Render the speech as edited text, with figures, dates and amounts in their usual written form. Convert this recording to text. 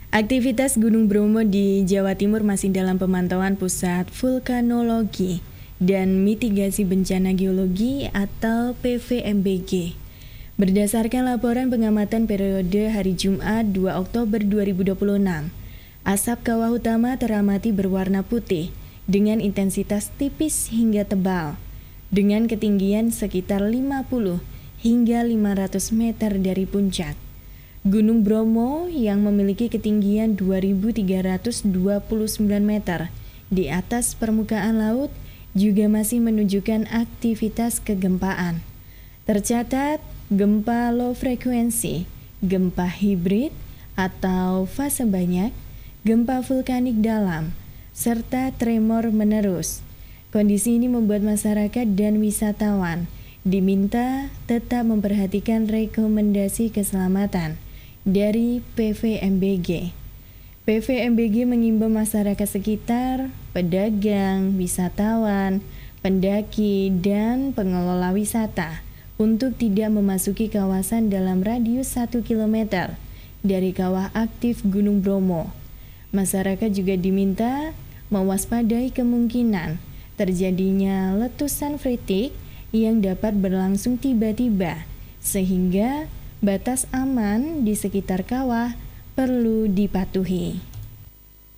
Aktivitas Gunung Bromo di Jawa Timur masih dalam pemantauan Pusat Vulkanologi dan Mitigasi Bencana Geologi atau PVMBG. Berdasarkan laporan pengamatan periode hari Jumat 2 Oktober 2026, asap kawah utama teramati berwarna putih dengan intensitas tipis hingga tebal, dengan ketinggian sekitar 50 hingga 500 meter dari puncak. Gunung Bromo yang memiliki ketinggian 2.329 meter di atas permukaan laut juga masih menunjukkan aktivitas kegempaan. Tercatat gempa low frekuensi, gempa hibrid atau fase banyak, gempa vulkanik dalam, serta tremor menerus. Kondisi ini membuat masyarakat dan wisatawan diminta tetap memperhatikan rekomendasi keselamatan dari PVMBG. PVMBG mengimbau masyarakat sekitar, pedagang, wisatawan, pendaki, dan pengelola wisata untuk tidak memasuki kawasan dalam radius 1 km dari kawah aktif Gunung Bromo. Masyarakat juga diminta mewaspadai kemungkinan terjadinya letusan freatik yang dapat berlangsung tiba-tiba, sehingga batas aman di sekitar kawah perlu dipatuhi.